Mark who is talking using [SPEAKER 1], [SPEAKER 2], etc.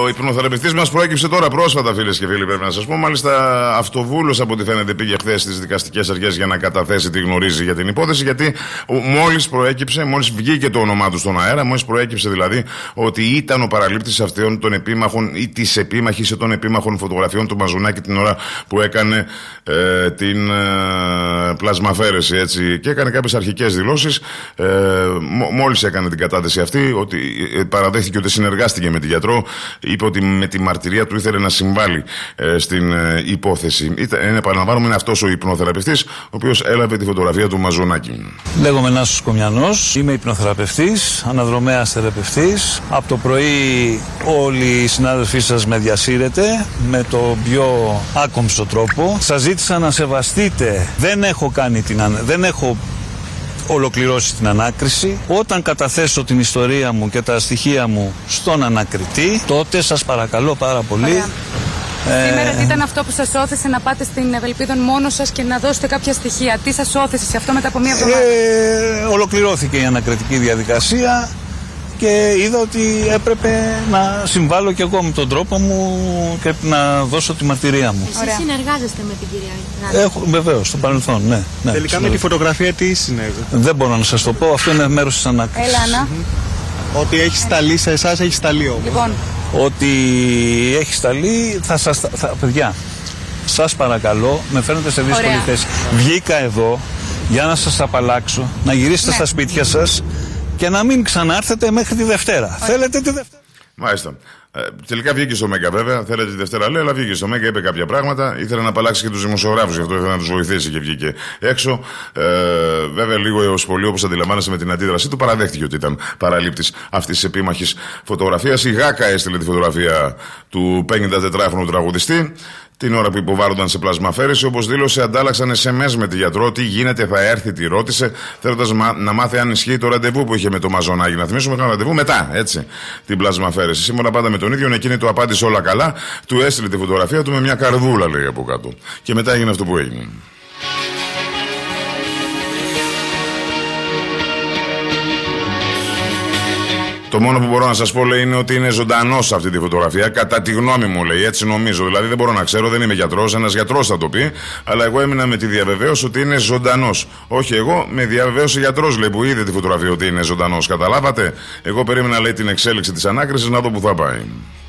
[SPEAKER 1] υπνοθεραπευτής μας προέκυψε τώρα πρόσφατα, φίλες και φίλοι, πρέπει να σας πω. Μάλιστα, αυτοβούλος από ό,τι φαίνεται πήγε χθες στις δικαστικές αρχές για να καταθέσει τι γνωρίζει για την υπόθεση. Γιατί μόλις βγήκε το όνομά του στον αέρα, μόλις προέκυψε δηλαδή ότι ήταν ο παραλήπτης αυτών των επίμαχων ή της επίμαχης των επίμαχων φωτογραφιών του Μαζονάκη την ώρα που έκανε την πλασμαφέρεση, έτσι. Και έκανε κάποιες αρχικές δηλώσεις. Μόλις έκανε την κατάθεση αυτή, ότι παραδέχθηκε ότι συνεργάστηκε με τη γιατρό, είπε ότι με τη μαρτυρία του ήθελε να συμβάλλει στην υπόθεση. Επαναλαμβάνουμε, είναι αυτός ο υπνοθεραπευτής, ο οποίος έλαβε τη φωτογραφία του Μαζονάκη.
[SPEAKER 2] Λέγομαι Νάσος Κομιανός, είμαι υπνοθεραπευτής, αναδρομέας θεραπευτής. Από το πρωί όλοι οι συνάδελφοί σας με διασύρετε με το πιο άκομψο τρόπο. Σας ζήτησα να σεβαστείτε, δεν έχω ολοκληρώσει την ανάκριση. Όταν καταθέσω την ιστορία μου και τα στοιχεία μου στον ανακριτή, τότε σας παρακαλώ πάρα πολύ.
[SPEAKER 3] Σήμερα τι ήταν αυτό που σας όθησε να πάτε στην Ευελπίδων μόνος σας και να δώσετε κάποια στοιχεία? Τι σας όθησε σε αυτό μετά από μία εβδομάδα?
[SPEAKER 2] Ολοκληρώθηκε η ανακριτική διαδικασία και είδα ότι έπρεπε να συμβάλλω κι εγώ με τον τρόπο μου και να δώσω τη μαρτυρία μου.
[SPEAKER 4] Εσείς συνεργάζεστε με την κυρία Γράμμη?
[SPEAKER 2] Βεβαίως, στο παρελθόν, ναι.
[SPEAKER 5] Τελικά με τη φωτογραφία τι συνέβη?
[SPEAKER 2] Δεν μπορώ να σας το πω, αυτό είναι μέρος της ανάκρισης.
[SPEAKER 3] Έλα, Άννα.
[SPEAKER 5] Ότι έχει σταλεί σε εσάς, έχει σταλεί όμως.
[SPEAKER 3] Λοιπόν.
[SPEAKER 2] Ότι έχει σταλεί, παιδιά, σας παρακαλώ, με φαίνεται σε δύσκολη θέση. Βγήκα εδώ για να σας απαλλάξω, να γυρίσετε στα σπίτια σας και να μην ξανάρθετε μέχρι τη Δευτέρα. Θέλετε τη Δευτέρα?
[SPEAKER 1] Μάλιστα. Τελικά βγήκε στο Μέγκα, βέβαια. Θέλετε τη Δευτέρα, λέει, αλλά βγήκε στο Μέγκα, είπε κάποια πράγματα. Ήθελε να απαλλάξει και τους δημοσιογράφους, γι' αυτό ήθελε να τους βοηθήσει και βγήκε έξω. Βέβαια, λίγο έως πολύ, όπως αντιλαμβάνεσαι με την αντίδρασή του, παραδέχτηκε ότι ήταν παραλήπτης αυτής της επίμαχης φωτογραφίας. Η Γάκα έστειλε τη φωτογραφία του 54χρονου τραγουδιστή. Την ώρα που υποβάλλονταν σε πλασμαφέρεση, όπως δήλωσε, αντάλλαξαν SMS με τη γιατρό. Τι γίνεται, θα έρθει, τη ρώτησε, θέλοντας να μάθει αν ισχύει το ραντεβού που είχε με το Μαζονάκη. Να θυμίσουμε ένα ραντεβού μετά, έτσι, την πλασμαφέρεση. Σήμερα πάντα με τον ίδιο, εκείνη του απάντησε όλα καλά. Του έστειλε τη φωτογραφία του με μια καρδούλα, λέει από κάτω. Και μετά έγινε αυτό που έγινε. Το μόνο που μπορώ να σας πω, λέει, είναι ότι είναι ζωντανός σε αυτή τη φωτογραφία. Κατά τη γνώμη μου, λέει, έτσι νομίζω. Δηλαδή δεν μπορώ να ξέρω, δεν είμαι γιατρός. Ένας γιατρός θα το πει. Αλλά εγώ έμεινα με τη διαβεβαίωση ότι είναι ζωντανός. Όχι εγώ, με διαβεβαίωσε ο γιατρός, λέει, που είδε τη φωτογραφία ότι είναι ζωντανός. Καταλάβατε. Εγώ περίμενα, λέει, την εξέλιξη της ανάκρισης να δω που θα πάει.